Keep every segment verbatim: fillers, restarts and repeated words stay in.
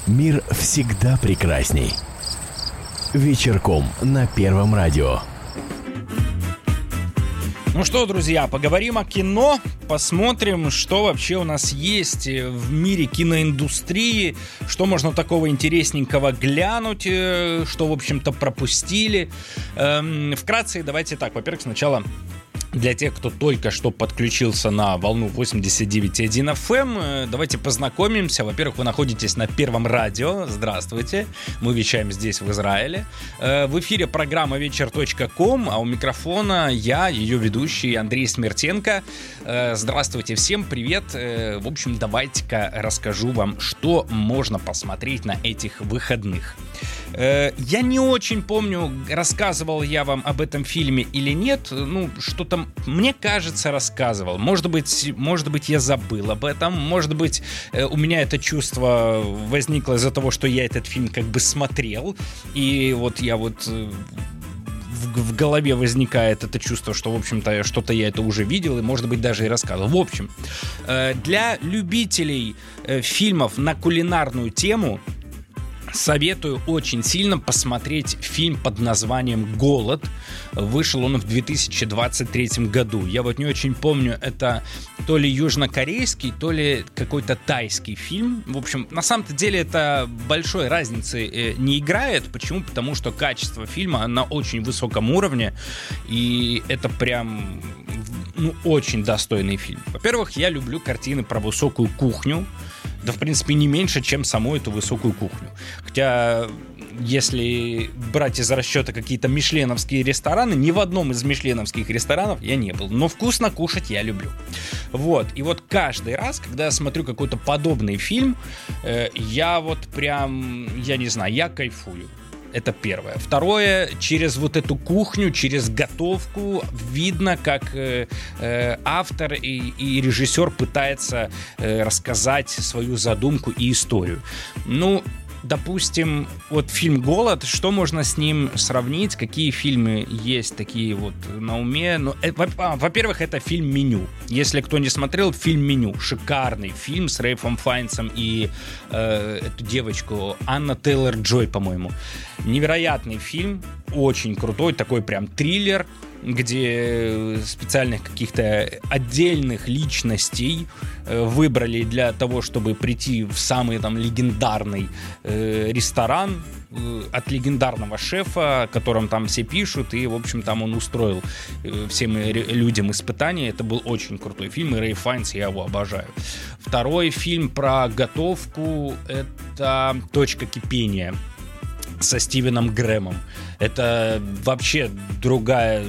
Мир всегда прекрасней. Вечерком на Первом радио. Ну что, друзья, поговорим о кино, посмотрим, что вообще у нас есть в мире киноиндустрии, что можно такого интересненького глянуть, что, в общем-то, пропустили. Эм, вкратце, давайте так, во-первых, сначала... Для тех, кто только что подключился на волну восемьдесят девять и один эф эм, давайте познакомимся. Во-первых, вы находитесь на Первом радио. Здравствуйте. Мы вещаем здесь, в Израиле. В эфире программа вечер точка ком, а у микрофона я, ее ведущий Андрей Смертенко. Здравствуйте всем, привет. В общем, давайте-ка расскажу вам, что можно посмотреть на этих выходных. Я не очень помню, рассказывал я вам об этом фильме или нет. Ну, что-то, мне кажется, рассказывал. Может быть, может быть, я забыл об этом. Может быть, у меня это чувство возникло из-за того, что я этот фильм как бы смотрел. И вот я вот... В, в голове возникает это чувство, что, в общем-то, что-то я это уже видел и, может быть, даже и рассказывал. В общем, для любителей фильмов на кулинарную тему советую очень сильно посмотреть фильм под названием «Голод». Вышел он в две тысячи двадцать третьем году. Я вот не очень помню, это то ли южнокорейский, то ли какой-то тайский фильм. В общем, на самом-то деле это большой разницы не играет. Почему? Потому что качество фильма на очень высоком уровне. И это прям... ну, очень достойный фильм. Во-первых, я люблю картины про высокую кухню. Да, в принципе, не меньше, чем саму эту высокую кухню. Хотя, если брать из расчета какие-то мишленовские рестораны, ни в одном из мишленовских ресторанов я не был. Но вкусно кушать я люблю. Вот. И вот каждый раз, когда я смотрю какой-то подобный фильм, э, я вот прям, я не знаю, я кайфую. Это первое. Второе, через вот эту кухню, через готовку видно, как э, э, автор и, и режиссер пытается э, рассказать свою задумку и историю. Ну, допустим, вот фильм «Голод», что можно с ним сравнить? Какие фильмы есть такие вот на уме? Ну, э, во- а, во-первых, это фильм «Меню». Если кто не смотрел, фильм «Меню». Шикарный фильм с Рэйфом Файнсом и э, эту девочку Анна Тейлор-Джой, по-моему. Невероятный фильм, очень крутой, такой прям триллер, где специальных каких-то отдельных личностей выбрали для того, чтобы прийти в самый там легендарный э, ресторан э, от легендарного шефа, о котором там все пишут, и, в общем, там он устроил э, всем людям испытания. Это был очень крутой фильм, и Рэй Файнс, я его обожаю. Второй фильм про готовку — это «Точка кипения» со Стивеном Грэмом. Это вообще другая...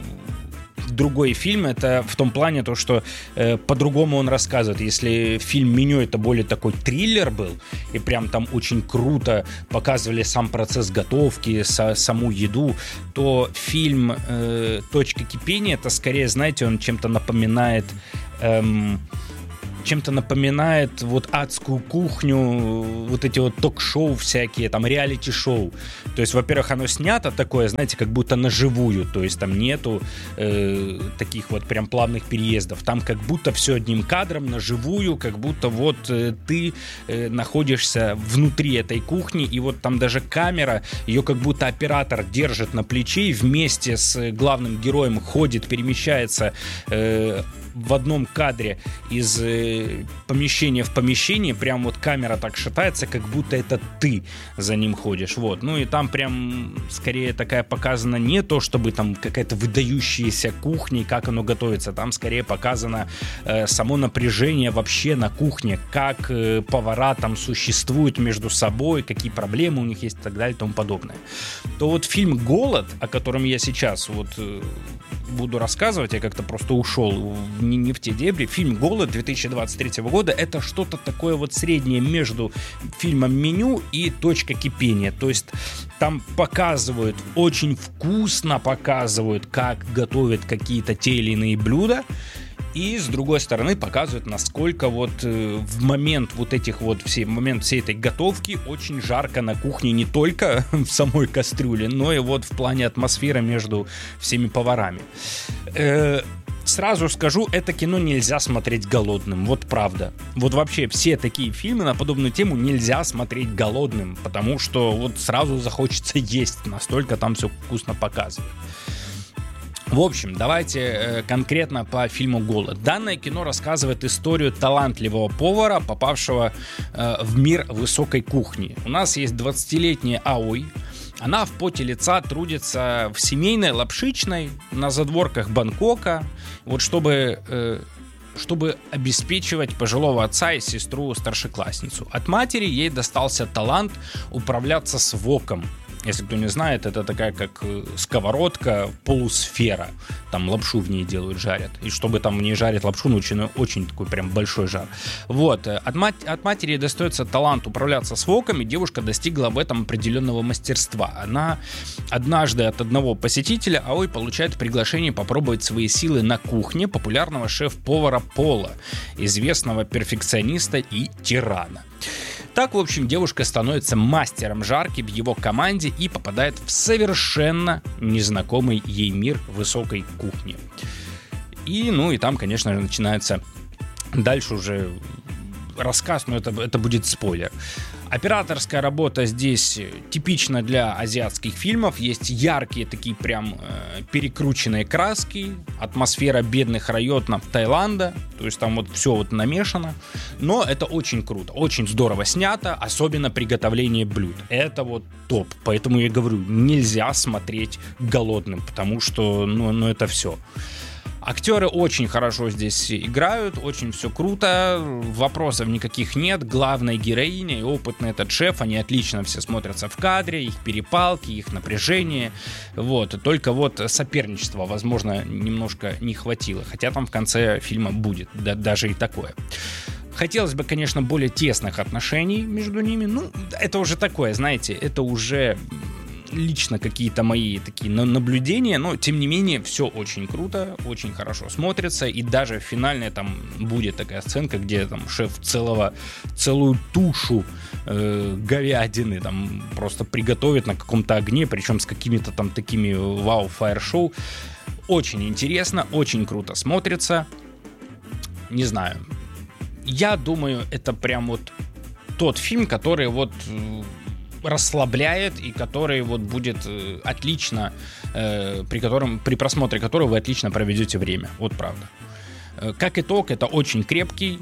другой фильм, это в том плане то, что э, по-другому он рассказывает. Если фильм «Меню» это более такой триллер был, и прям там очень круто показывали сам процесс готовки, са, саму еду, то фильм э, «Точка кипения» это скорее, знаете, он чем-то напоминает... Эм, чем-то напоминает вот адскую кухню, вот эти вот ток-шоу всякие, там реалити-шоу. То есть, во-первых, оно снято такое, знаете, как будто на живую, то есть там нету э, таких вот прям плавных переездов. Там как будто все одним кадром, на живую, как будто вот э, ты э, находишься внутри этой кухни, и вот там даже камера, ее как будто оператор держит на плече и вместе с главным героем ходит, перемещается э, в одном кадре из э, помещения в помещение, прям вот камера так шатается, как будто это ты за ним ходишь, вот. Ну и там прям скорее такая показана не то, чтобы там какая-то выдающаяся кухня и как оно готовится, там скорее показано э, само напряжение вообще на кухне, как э, повара там существуют между собой, какие проблемы у них есть и так далее и тому подобное. То вот фильм «Голод», о котором я сейчас вот э, буду рассказывать, я как-то просто ушел в Не, не в те дебри. Фильм «Голод» две тысячи двадцать третьего года — это что-то такое вот среднее между фильмом «Меню» и «Точка кипения». То есть там показывают, очень вкусно показывают, как готовят какие-то те или иные блюда. И с другой стороны показывают, насколько вот э, в момент вот этих вот всей, в момент всей этой готовки очень жарко на кухне, не только в самой кастрюле, но и вот в плане атмосферы между всеми поварами. Э, Сразу скажу, это кино нельзя смотреть голодным, вот правда. Вот вообще все такие фильмы на подобную тему нельзя смотреть голодным, потому что вот сразу захочется есть, настолько там все вкусно показывают. В общем, давайте э, конкретно по фильму «Голод». Данное кино рассказывает историю талантливого повара, попавшего э, в мир высокой кухни. У нас есть двадцатилетняя Аой. Она в поте лица трудится в семейной лапшичной на задворках Бангкока, вот чтобы, э, чтобы обеспечивать пожилого отца и сестру-старшеклассницу. От матери ей достался талант управляться с воком. Если кто не знает, это такая как сковородка, полусфера. Там лапшу в ней делают, жарят. И чтобы там в ней жарить лапшу, нужен очень такой прям большой жар. Вот. От, мать, от матери достается талант управляться с воком, и девушка достигла в этом определенного мастерства. Она однажды от одного посетителя Аой получает приглашение попробовать свои силы на кухне популярного шеф-повара Пола, известного перфекциониста и тирана. Так, в общем, девушка становится мастером жарки в его команде и попадает в совершенно незнакомый ей мир высокой кухни. И, ну, и там, конечно же, начинается дальше уже рассказ, но это, это будет спойлер. Операторская работа здесь типична для азиатских фильмов. Есть яркие такие прям э, перекрученные краски, атмосфера бедных районов Таиланда, то есть там вот все вот намешано. Но это очень круто, очень здорово снято, особенно приготовление блюд. Это вот топ, поэтому я говорю, нельзя смотреть голодным, потому что, ну, ну это все. Актеры очень хорошо здесь играют, очень все круто, вопросов никаких нет. Главная героиня и опытный этот шеф, они отлично все смотрятся в кадре, их перепалки, их напряжение. Вот. Только вот соперничества, возможно, немножко не хватило, хотя там в конце фильма будет, да, даже и такое. Хотелось бы, конечно, более тесных отношений между ними. Ну, это уже такое, знаете, это уже лично какие-то мои такие наблюдения, но тем не менее все очень круто, очень хорошо смотрится, и даже финальная там будет такая сценка, где там шеф целого, целую тушу э, говядины там просто приготовит на каком-то огне, причем с какими-то там такими вау-фаер-шоу. Очень интересно, очень круто смотрится. Не знаю. Я думаю, это прям вот тот фильм, который вот расслабляет и который вот будет э, отлично, э, при котором, при просмотре которого вы отлично проведете время. Вот правда. Э, как итог, это очень крепкий,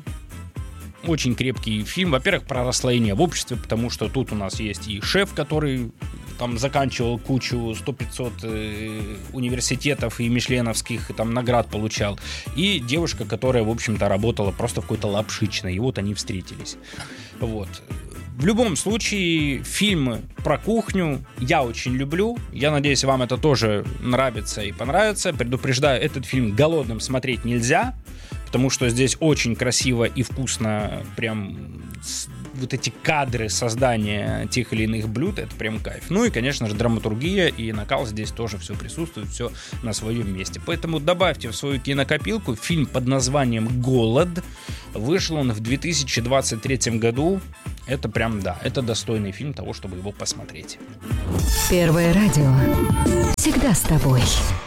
очень крепкий фильм. Во-первых, про расслоение в обществе, потому что тут у нас есть и шеф, который там заканчивал кучу сто-пятьсот э, университетов и мишленовских и, там наград получал, и девушка, которая, в общем-то, работала просто в какой-то лапшичной, и вот они встретились. Вот. В любом случае, фильмы про кухню я очень люблю. Я надеюсь, вам это тоже нравится и понравится. Предупреждаю, этот фильм голодным смотреть нельзя, потому что здесь очень красиво и вкусно прям вот эти кадры создания тех или иных блюд, это прям кайф. Ну и, конечно же, драматургия и накал здесь тоже все присутствует, все на своем месте. Поэтому добавьте в свою кинокопилку фильм под названием «Голод». Вышел он в две тысячи двадцать третьем году. Это прям, да, это достойный фильм того, чтобы его посмотреть. Первое радио. Всегда с тобой.